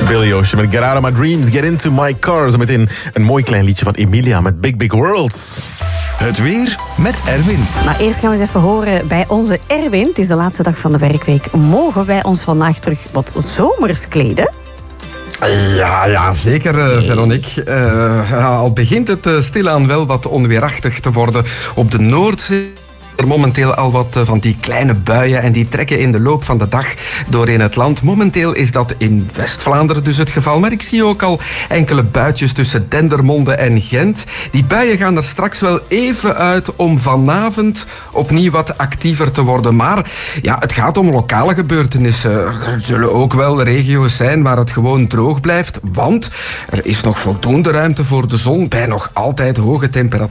Billy Ocean met Get Out of My Dreams, Get Into My Car. Zo meteen een mooi klein liedje van Emilia met Big Big World. Het weer met Erwin. Maar eerst gaan we eens even horen bij onze Erwin. Het is de laatste dag van de werkweek. Mogen wij ons vandaag terug wat zomers kleden? Ja, zeker, Veronique. Al begint het stilaan wel wat onweerachtig te worden op de Noordzee. Er momenteel al wat van die kleine buien en die trekken in de loop van de dag doorheen het land. Momenteel is dat in West-Vlaanderen dus het geval, maar ik zie ook al enkele buitjes tussen Dendermonde en Gent. Die buien gaan er straks wel even uit om vanavond opnieuw wat actiever te worden. Maar ja, het gaat om lokale gebeurtenissen. Er zullen ook wel regio's zijn waar het gewoon droog blijft, want er is nog voldoende ruimte voor de zon bij nog altijd hoge temperaturen.